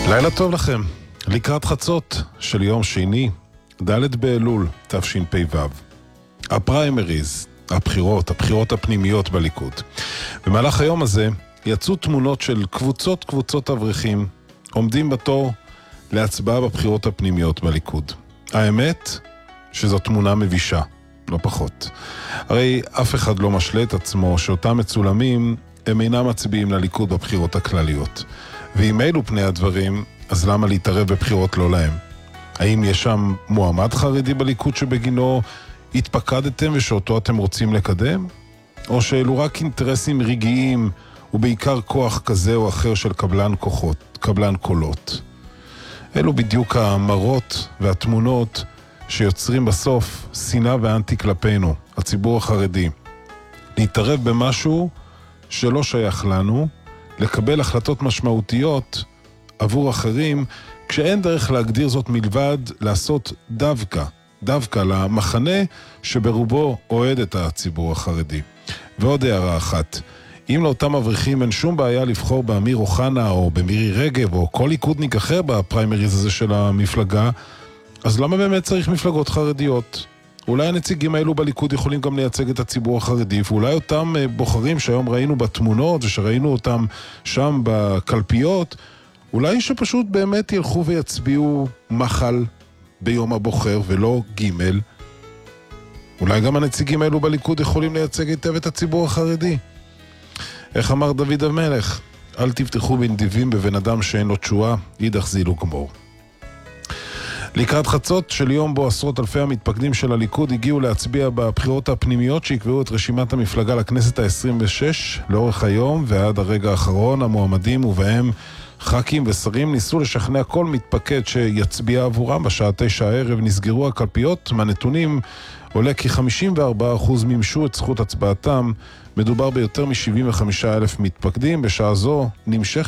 לילה טוב לכם, לקראת חצות של יום שני, ד' באלול, תשפ"ו. הפריימריז, הבחירות הפנימיות בליכוד. במהלך היום הזה יצאו תמונות של קבוצות אברכים עומדים בתור להצבעה בבחירות הפנימיות בליכוד. האמת שזו תמונה מבישה, לא פחות. הרי אף אחד לא משלה את עצמו שאותם מצולמים הם אינם מצביעים לליכוד בבחירות הכלליות. ואם אלו פני הדברים, אז למה להתערב בבחירות לא להם? האם יש שם מועמד חרדי בליכוד שבגינו התפקדתם ושאותו אתם רוצים לקדם? או שאלו רק אינטרסים רגעיים ובעיקר כוח כזה או אחר של קבלן קולות? אלו בדיוק המראות והתמונות שיוצרים בסוף שנאה ואנטי כלפינו, הציבור החרדי. להתערב במשהו שלא שייך לנו, לקבל החלטות משמעותיות עבור אחרים, כשאין דרך להגדיר זאת מלבד לעשות דווקא למחנה שברובו אוהד את הציבור החרדי. ועוד הערה אחת, אם לאותם אברכים אין שום בעיה לבחור באמיר אוחנה או במירי רגב או כל ליכודניק אחר בפריימריז הזה של המפלגה, אז למה באמת צריך מפלגות חרדיות? אולי הנציגים האלו בליכוד יכולים גם לייצג את הציבור החרדי, ואולי אותם בוחרים שהיום ראינו בתמונות ושראינו אותם שם בקלפיות, אולי שפשוט באמת ילכו ויצביעו מחל ביום הבוחר ולא ג'. אולי גם הנציגים האלו בליכוד יכולים לייצג היטב את הציבור החרדי. איך אמר דוד המלך? אל תפתחו בנדיבים בבן אדם שאין לו תשועה, יידח זילו גמור. לקראת חצות של יום בו עשרות אלפי המתפקדים של הליכוד הגיעו להצביע בבחירות הפנימיות שיקבעו את רשימת המפלגה לכנסת ה-26. לאורך היום ועד הרגע האחרון המועמדים ובהם ח"כים ושרים ניסו לשכנע כל מתפקד שיצביע עבורם. בשעה 9 הערב נסגרו הקלפיות. מהנתונים עולה כי 54% מימשו את זכות הצבעתם. מדובר ביותר מ-75,000 מתפקדים. בשעה זו נמשך